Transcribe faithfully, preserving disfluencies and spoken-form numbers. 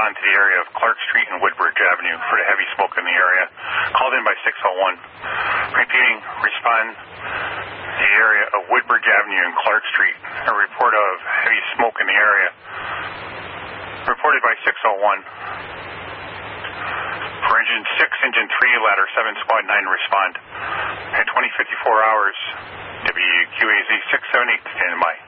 respond to the area of Clark Street and Woodbridge Avenue for the heavy smoke in the area. Called in by six oh one. Repeating, respond to the area of Woodbridge Avenue and Clark Street. A report of heavy smoke in the area. Reported by six oh one. For Engine six, Engine three, Ladder seven, Squad nine, respond. At twenty fifty-four hours, W Q A Z six seven eight, stand by.